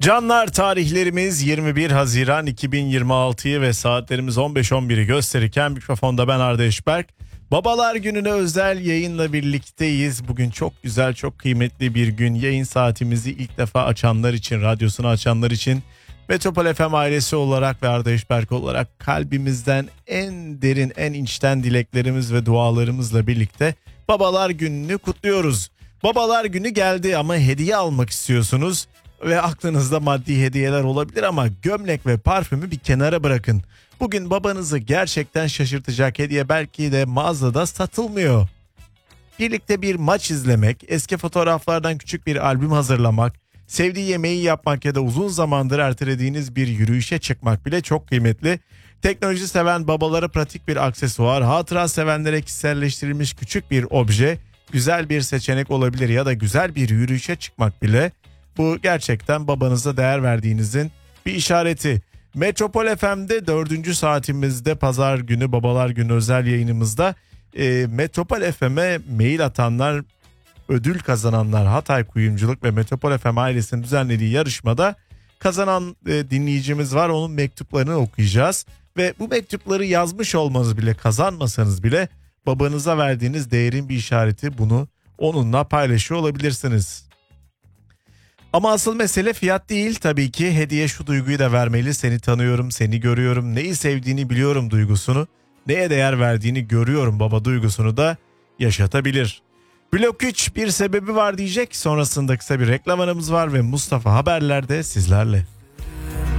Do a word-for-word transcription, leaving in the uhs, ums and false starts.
Canlar, tarihlerimiz yirmi bir Haziran iki bin yirmi altıyı ve saatlerimiz on beş on biri gösterirken mikrofonda ben Arda Eşberk. Babalar Günü'ne özel yayınla birlikteyiz. Bugün çok güzel, çok kıymetli bir gün. Yayın saatimizi ilk defa açanlar için, radyosunu açanlar için Metropol F M ailesi olarak ve Arda Eşberk olarak kalbimizden en derin, en içten dileklerimiz ve dualarımızla birlikte Babalar Günü'nü kutluyoruz. Babalar Günü geldi ama hediye almak istiyorsunuz ve aklınızda maddi hediyeler olabilir ama gömlek ve parfümü bir kenara bırakın. Bugün babanızı gerçekten şaşırtacak hediye belki de mağazada satılmıyor. Birlikte bir maç izlemek, eski fotoğraflardan küçük bir albüm hazırlamak, sevdiği yemeği yapmak ya da uzun zamandır ertelediğiniz bir yürüyüşe çıkmak bile çok kıymetli. Teknoloji seven babalara pratik bir aksesuar, hatıra sevenlere kişiselleştirilmiş küçük bir obje, güzel bir seçenek olabilir ya da güzel bir yürüyüşe çıkmak bile. Bu gerçekten babanıza değer verdiğinizin bir işareti. Metropol F M'de dördüncü saatimizde pazar günü Babalar Günü özel yayınımızda e, Metropol F M'e mail atanlar, ödül kazananlar, Hatay Kuyumculuk ve Metropol F M ailesinin düzenlediği yarışmada kazanan e, dinleyicimiz var. Onun mektuplarını okuyacağız ve bu mektupları yazmış olmanız bile, kazanmasanız bile babanıza verdiğiniz değerin bir işareti. Bunu onunla paylaşıyor olabilirsiniz. Ama asıl mesele fiyat değil tabii ki. Hediye şu duyguyu da vermeli: seni tanıyorum, seni görüyorum, neyi sevdiğini biliyorum duygusunu, neye değer verdiğini görüyorum baba duygusunu da yaşatabilir. Blok üç bir sebebi var diyecek, sonrasında kısa bir reklam aramız var ve Mustafa Haberler'de sizlerle.